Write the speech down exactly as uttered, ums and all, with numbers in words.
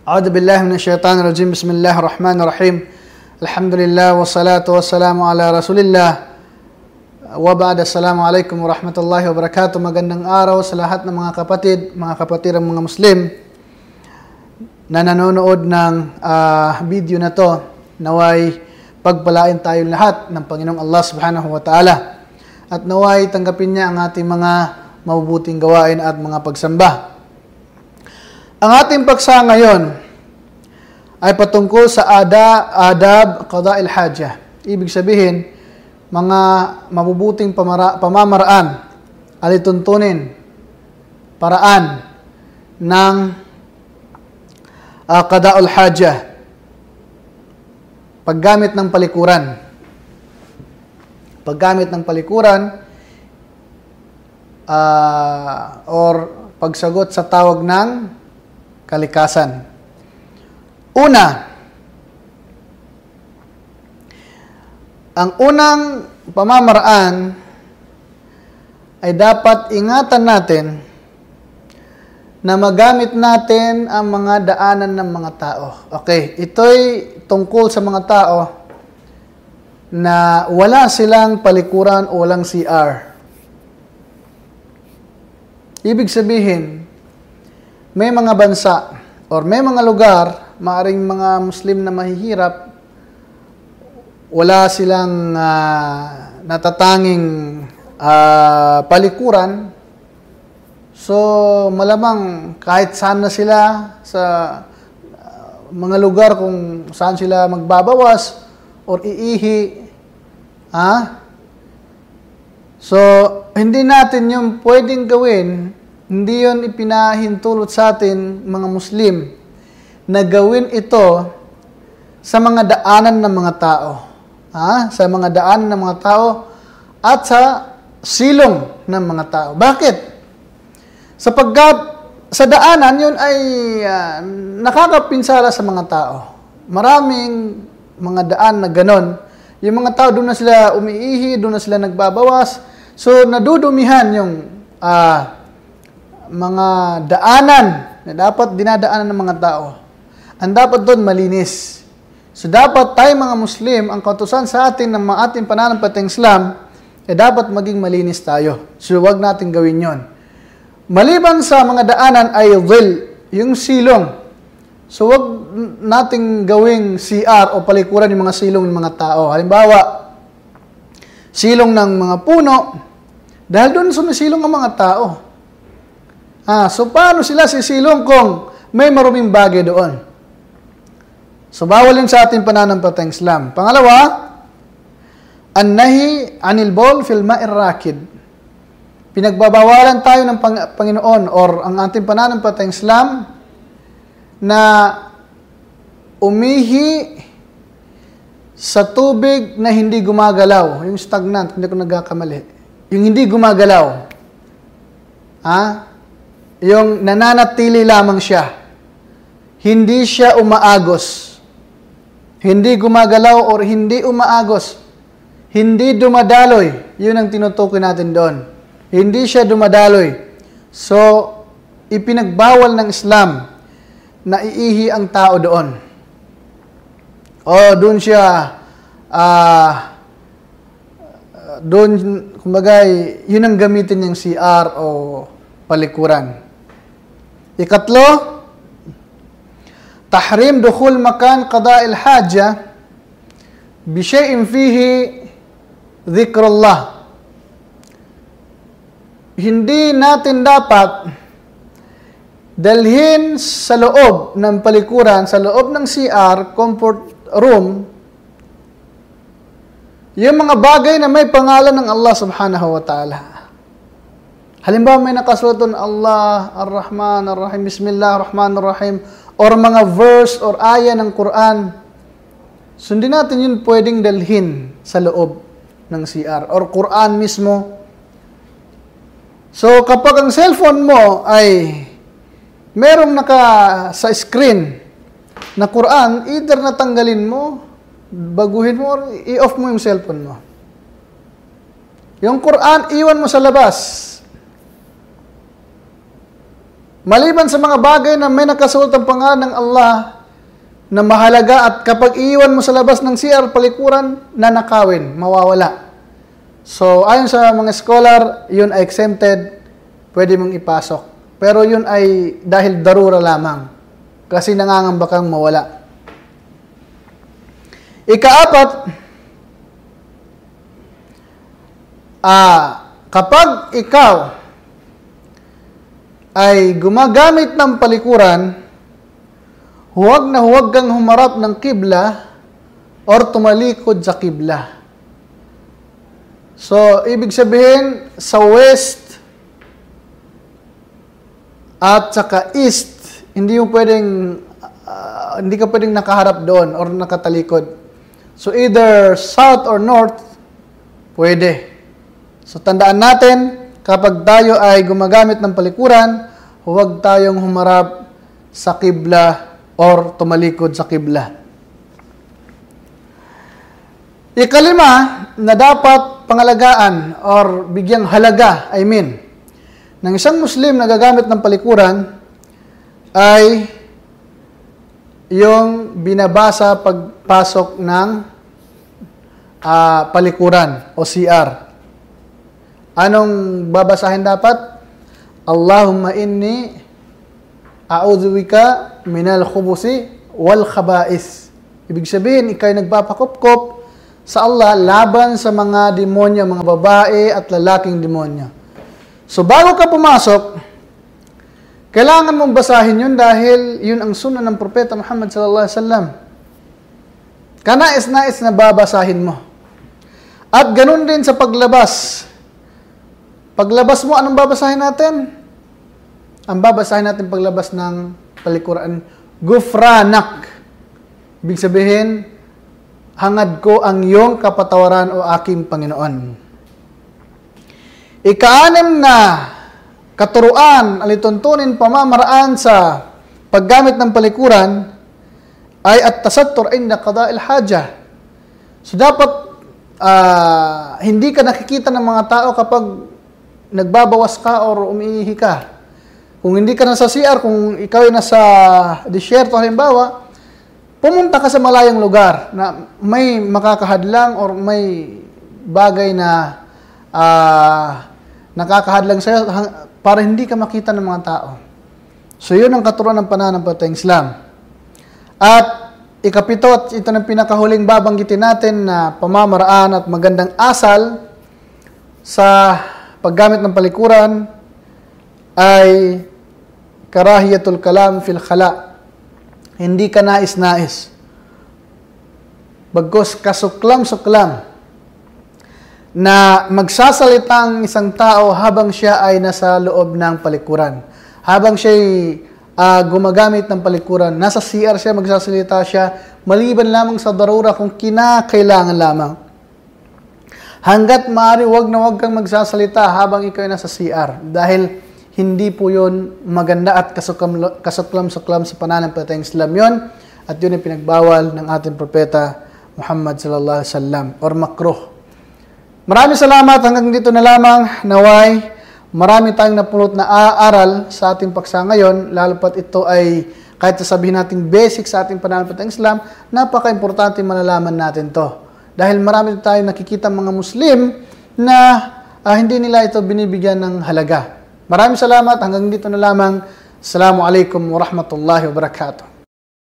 أعوذ بالله من الشيطان الرجيم بسم الله الرحمن الرحيم الحمد لله والصلاة والسلام على رسول الله وبعد السلام عليكم ورحمة الله وبركاته. Magandang araw sa lahat ng mga kapatid, mga kapatid ng mga Muslim na nanonood ng uh, video na to. Naway pagpalain tayo lahat ng Panginoong Allah Subhanahu wa Ta'ala at naway tanggapin niya ang ating mga mabubuting gawain at mga pagsamba. Ang ating paksa ngayon ay patungkol sa ada, adab qada'il hajah. Ibig sabihin, mga mabubuting pamara, pamamaraan, alituntunin, paraan ng uh, qada'ul hajah. Paggamit ng palikuran. Paggamit ng palikuran uh, or pagsagot sa tawag ng kalikasan. Una, ang unang pamamaraan ay dapat ingatan natin na magamit natin ang mga daanan ng mga tao. Okay, ito'y tungkol sa mga tao na wala silang palikuran o walang C R. Ibig sabihin, may mga bansa or may mga lugar, maaring mga Muslim na mahihirap, wala silang uh, natatanging uh, palikuran. So, malamang kahit saan na sila sa uh, mga lugar kung saan sila magbabawas or iihi. Ha? So, hindi natin yung pwedeng gawin. Hindi yun ipinahintulot sa atin, mga Muslim, na gawin ito sa mga daanan ng mga tao. Ha? Sa mga daanan ng mga tao at sa silong ng mga tao. Bakit? Sapagkat sa daanan, yun ay uh, nakakapinsala sa mga tao. Maraming mga daan na ganon. Yung mga tao, doon na sila umiihi, doon na sila nagbabawas. So, nadudumihan yung uh, mga daanan na dapat dinadaanan ng mga tao. Ang dapat doon malinis. So dapat tayo mga Muslim, ang kautusan sa atin ng mga ating pananampalatayang Islam, eh dapat maging malinis tayo. So huwag natin gawin yon. Maliban sa mga daanan ay dhil, yung silong. So huwag nating gawing C R o palikuran yung mga silong ng mga tao. Halimbawa, silong ng mga puno, dahil doon sumisilong ang mga tao. Ah, so paano sila sisilong kung may maruming bagay doon? So bawal yun sa ating pananampalatayang Islam. Pangalawa, an-nahi anil bawl fil ma'ir rakid. Pinagbabawalan tayo ng Pang- Panginoon or ang ating pananampalatayang Islam na umihi sa tubig na hindi gumagalaw. Yung stagnant, hindi ko nagkakamali. Yung hindi gumagalaw. Ah? Yung nananatili lamang siya. Hindi siya umaagos. Hindi gumagalaw or hindi umaagos. Hindi dumadaloy. Yun ang tinutukoy natin doon. Hindi siya dumadaloy. So, ipinagbawal ng Islam na iihi ang tao doon. O, doon siya uh, doon, kumbagay, yun ang gamitin niyang C R o palikuran. Ikatlo, tahrim dukhul makan qada'il haja bi syai'in fihi dhikrullah. Hindi natin dapat dalhin sa loob ng palikuran, sa loob ng C R, comfort room, yung mga bagay na may pangalan ng Allah Subhanahu wa Ta'ala. Halimbawa may nakasulat doon, Allah, Ar-Rahman, Ar-Rahim, Bismillah, Ar-Rahman, Ar-Rahim, or mga verse or aya ng Quran. So, hindi natin yun pwedeng dalhin sa loob ng C R or Quran mismo. So, kapag ang cellphone mo ay merong naka sa screen na Quran, either natanggalin mo, baguhin mo, or i-off mo yung cellphone mo. Yung Quran, iwan mo sa labas. Maliban sa mga bagay na may nakasulat ang pangalan ng Allah na mahalaga at kapag iiwan mo sa labas ng C R, palikuran, nanakawin, mawawala. So, ayon sa mga scholar, yun ay exempted, pwede mong ipasok. Pero yun ay dahil darura lamang, kasi nangangamba kang mawala. Ikaapat, ah, kapag ikaw ay gumagamit ng palikuran, huwag na huwag kang humarap ng kibla or tumalikod sa kibla. So, ibig sabihin, sa west at saka east, hindi mo pwedeng, uh, hindi ka pwedeng nakaharap doon or nakatalikod. So, either south or north, pwede. So, tandaan natin, kapag tayo ay gumagamit ng palikuran, huwag tayong humarap sa kibla or tumalikod sa kibla. Ikalima na dapat pangalagaan or bigyang halaga, I mean, ng isang Muslim na gagamit ng palikuran ay yung binabasa pagpasok ng uh, palikuran o C R. Anong babasahin dapat? Allahumma inni a'udzubika minal khubusi wal khaba'is. Ibig sabihin, ikay nagpapakupkop sa Allah laban sa mga demonyo, mga babae at lalaking demonyo. So bago ka pumasok, kailangan mong basahin yun dahil yun ang sunnah ng Propeta Muhammad sallallahu alaihi wasallam. Kanais-nais na babasahin mo. At ganun din sa paglabas. Paglabas mo, anong babasahin natin? Ang babasahin natin paglabas ng palikuran, Gufranak. Ibig sabihin, hangad ko ang iyong kapatawaran o aking Panginoon. Ikaanim na katuruan, alituntunin, pamamaraan sa paggamit ng palikuran ay at tasattur inda qada'il haja. So dapat uh, hindi ka nakikita ng mga tao kapag nagbabawas ka or umiihi ka. Kung hindi ka nasa C R, kung ikaw ay nasa disyerto halimbawa, pumunta ka sa malayong lugar na may makakahadlang or may bagay na uh, nakakahadlang sa'yo para hindi ka makita ng mga tao. So yun ang katuruan ng pananampalatayang Islam. At ikapito, at ito ng pinakahuling babanggitin natin na pamamaraan at magandang asal sa paggamit ng palikuran ay karahiyatul kalam fil khala. Hindi ka nais-nais. Bagkus kasuklam-suklam na magsasalita ang isang tao habang siya ay nasa loob ng palikuran. Habang siya ay uh, gumagamit ng palikuran, nasa C R siya, magsasalita siya, maliban lamang sa darura kung kinakailangan lamang. Hanggat maaari, wag na wag kang magsasalita habang ikaw ay nasa C R. Dahil hindi po yun maganda at kasuklam-suklam sa pananampalatayang Islam yun. At yun ay pinagbawal ng ating propeta Muhammad sallallahu alaihi wasallam or makruh. Maraming salamat. Hanggang dito na lamang. Naway, marami tayong napulot na aaral sa ating paksa ngayon. Lalo pat ito ay kahit sasabihin natin basic sa ating pananampalatayang Islam, napaka-importante malalaman natin to. Dahil marami tayong nakikita mga Muslim na uh, hindi nila ito binibigyan ng halaga. Maraming salamat. Hanggang dito na lamang. Assalamualaikum warahmatullahi wabarakatuh.